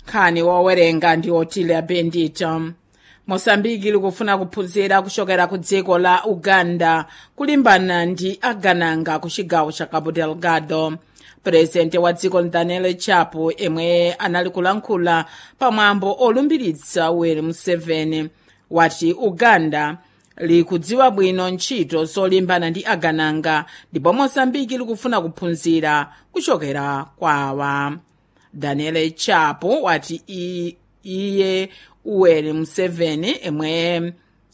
khani wowerenga ndi Otilia Bendito. Mosambiki likufuna kuphunzira kuchokera ku dziko la Uganda kulimbana ndi agananga ku chigawo cha Cabo Delgado. Presidente wa dziko Daniel Chapo emwe anali kulankhula pamwambo olumbiritsa Yoweri Museveni wati Uganda likudziwa bwino ntchito zolimbana ndi agananga ndipo Mosambiki likufuna kuphunzira kuchokera kwawa. Daniel Chapo wati iye Yoweri Museveni emwe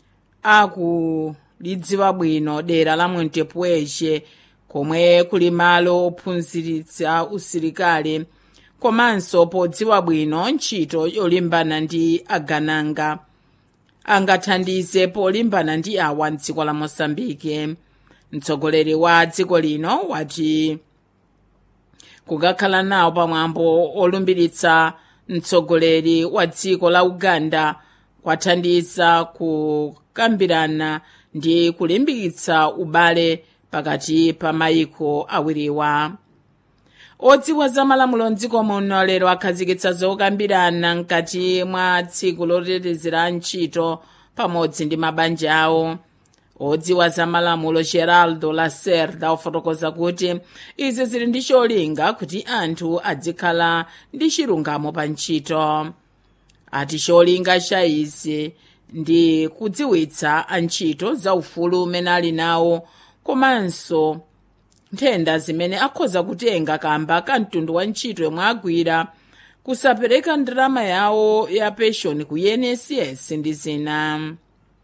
akulidziwa bwino dera la Montepuez komwe kuli malo ophunziritsa usilikali komanso podziwa bwino ntchito yolimbana ndi agananga angathandize polimbana ndi awa mdziko la Mosambiki. Mtsogoleri wa dziko lino wati kukakhala nawo pamwambo olumbiritsa mtsogoleri wa dziko la Uganda kwathandiza kukambirana ndi kulimbikitsa ubale pakati pa mayiko awiriwa. Odziwa za malamulo mdziko muno lero akhazikitsa zokambirana mkati mwa tsiku lotetezera ntchito pamodzi ndi mabanja awo. Odziwa za malamulo Geraldo Lacerda ofotokoza kuti izi zili ndi cholinga kuti anthu adzikhala ndi chilungamo pa ntchito. Ati cholinga cha izi ndi kudziwitsa antchito za ufulu umene ali nawo komanso nthenda zimene akhoza kutenga kamba ka mtundu wa ntchito yomwe agwira, kusapereka ndalama yawo ya pension ku INSS ndi zina.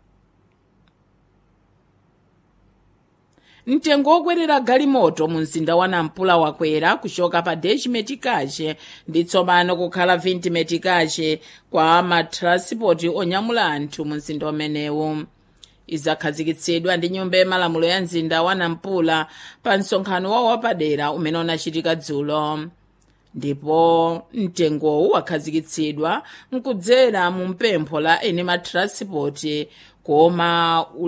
Mtengo wokwerera galimoto mu mzinda wa Nampula wakwera kuchoka pa 10 metikache ndi tsopano kukhala 20 metikache kwa matranspoti onyamula anthu mu mzinda umenewu. Izakhazikitsidwa ndi nyumba yamalamulo ya mzinda wa Nampula pa msonkhano wawo wapadera umene unachitika dzulo. Ndipo mtengowu wakhazikitsidwa mkudzera mu mpempho la eni matranspoti koma